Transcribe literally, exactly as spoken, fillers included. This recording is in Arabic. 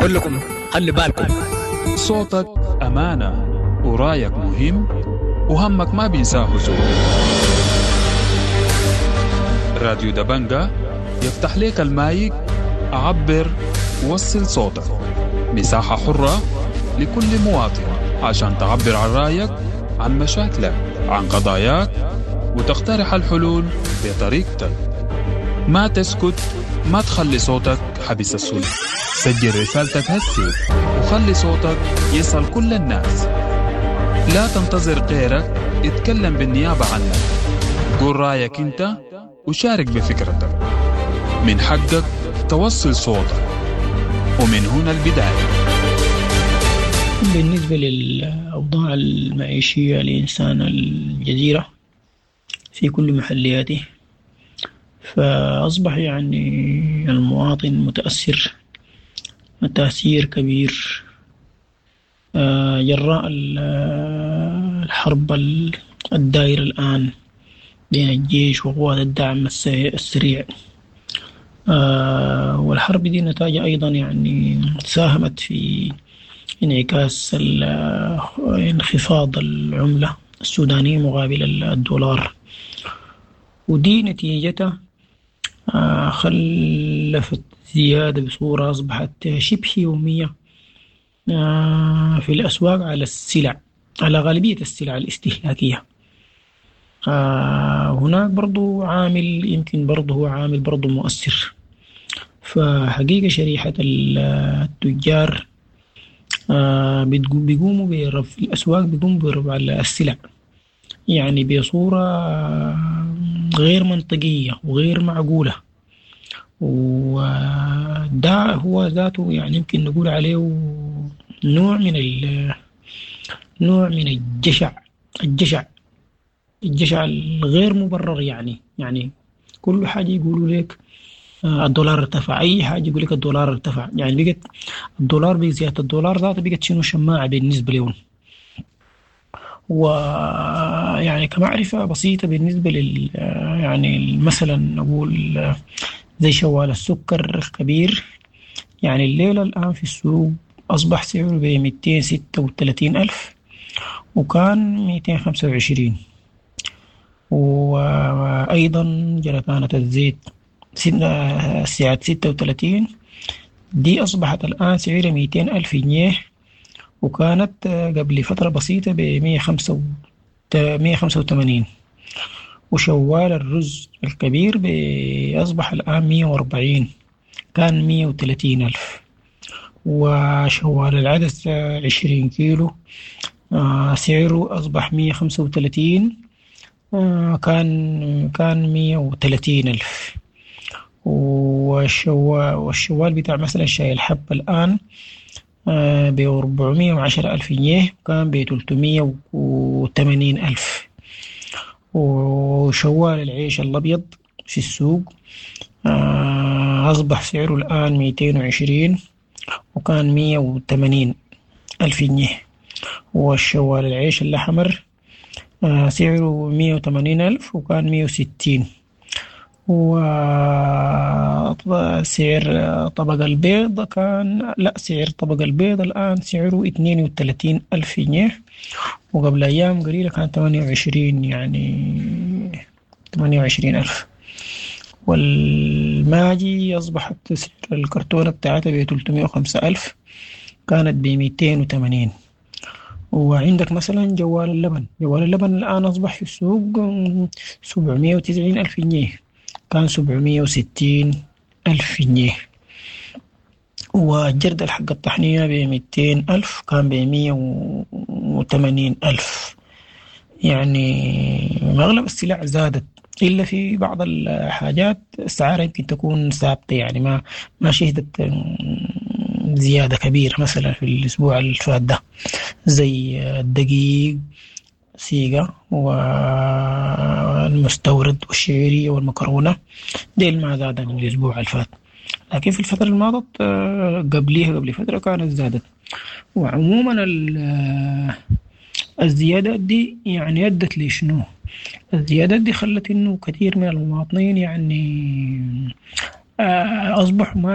بقول لكم خلي بالكم. صوتك أمانة ورايك مهم وهمك ما بينساه زول. راديو دبنجة يفتح لك المايك، عبر وصل صوتك. مساحة حرة لكل مواطن عشان تعبر عن رايك، عن مشاكلك، عن قضاياك، وتقترح الحلول بطريقتك. ما تسكت، ما تخلي صوتك حبس السلطة. سجل رسالتك هسي وخلي صوتك يصل كل الناس. لا تنتظر غيرك يتكلم بالنيابة عنك. قول رأيك انت وشارك بفكرتك. من حقك توصل صوتك، ومن هنا البداية. بالنسبة للأوضاع المعيشية لإنسان الجزيرة في كل محلياته، فأصبح يعني المواطن متأثر تأثير كبير جراء الحرب الدائرة الآن بين الجيش وقوات الدعم السريع. والحرب دي نتاج أيضا يعني ساهمت في انعكاس انخفاض العملة السودانية مقابل الدولار، ودي نتيجتها خلفت زيادة بصورة أصبحت شبه يومية في الأسواق على السلع، على غالبية السلع الاستهلاكية. هناك برضو عامل يمكن برضو هو عامل برضو مؤثر. فحقيقة شريحة التجار بيقوموا برفع في الأسواق، بيقوموا برفع السلع يعني بصورة غير منطقية وغير معقولة، وده هو ذاته يعني يمكن نقول عليه نوع من نوع من الجشع الجشع الجشع الغير مبرر. يعني يعني كل حاجة يقولوا لك الدولار ارتفع، أي حاجة يقول لك الدولار ارتفع. يعني بقت الدولار بزيادة الدولار ذاته بقت شنو شماعة بالنسبة لهم. ويعني كمعرفة بسيطة بالنسبة لل يعني مثلا نقول زي شوال السكر الكبير، يعني الليلة الآن في السوق أصبح سعره بمئتين ستة وثلاثين ألف وكان مئتين خمسة وعشرين. وأيضا جركانة الزيت سعة ستة وثلاثين دي أصبحت الآن سعرها مئتين ألف جنيه، وكانت قبل فترة بسيطة بمئة خمسة وثمانين. وشوال الرز الكبير أصبح الآن مئة وأربعين، كان مئة وثلاثين ألف. وشوال العدس عشرين كيلو سعره أصبح مئة خمسة وثلاثين، كان كان مئة وثلاثين ألف. والشوال والشوال بتاع مثلا شاي الحب الآن بأربعمائة وعشرة ألف جنيه، كان بثلاثمائة وثمانين ألف. وشوال العيش الأبيض في السوق أصبح سعره الآن مئتين وعشرين وكان مئة وثمانين ألف جنيه. والشوال العيش الأحمر سعره مئة وثمانين ألف وكان مئة وستين. وسعر طبق البيض كان لا سعر طبق البيض الآن سعره اثنين وثلاثين ألف جنيه، وقبل أيام قليلة كان ثمانية وعشرين يعني ثمانية وعشرين ألف. والماجي أصبحت سعر الكرتونة بتاعتها ب ثلاثمائة وخمسة ألف، كانت ب مئتين وثمانين. وعندك مثلا جوال اللبن، جوال اللبن الآن أصبح في السوق سبعمائة وتسعين ألف جنيه، كان سبعمائة وستين ألف جنيه. والجرد الحق الطحنية بمئتين ألف، كان بمئة وثمانين ألف. يعني أغلب السلع زادت، إلا في بعض الحاجات السعر يمكن تكون ثابتة، يعني ما ما شهدت زيادة كبيرة. مثلا في الأسبوع الفات ده زي الدقيق، سيجا، والمستورد والشعيرية والمكرونة، دي ما زادت من الأسبوع الفات. لكن في الفترة الماضت قبليها قبل فترة كانت زادت. وعموما الزيادات دي يعني أدت لشنو؟ الزيادات دي خلت إنه كثير من المواطنين يعني أصبحوا ما